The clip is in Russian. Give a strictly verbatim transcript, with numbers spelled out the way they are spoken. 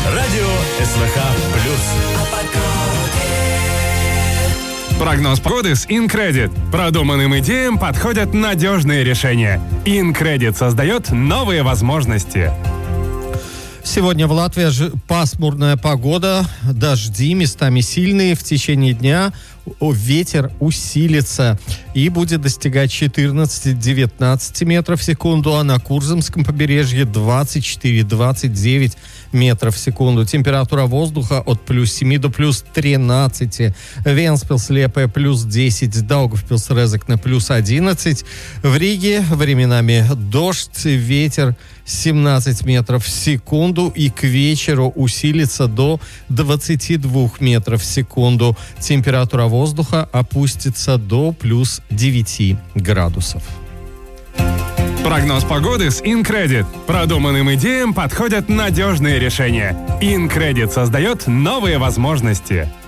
Радио СВХ плюс. Прогноз погоды с InCredit. Продуманным идеям подходят надежные решения. InCredit создает новые возможности. Сегодня в Латвии ж- пасмурная погода, дожди, местами сильные. В течение дня о, ветер усилится и будет достигать четырнадцать-девятнадцать метров в секунду, а на Курзамском побережье двадцать четыре - двадцать девять метров в секунду. Температура воздуха от плюс семи до плюс тринадцати. Венспилс, Лепе плюс десять, Даугавпилс, Резекне плюс одиннадцать. В Риге временами дождь, ветер семнадцать метров в секунду и к вечеру усилится до двадцати двух метров в секунду. Температура воздуха опустится до плюс девяти градусов. Прогноз погоды с InCredit. Продуманным идеям подходят надежные решения. InCredit создает новые возможности.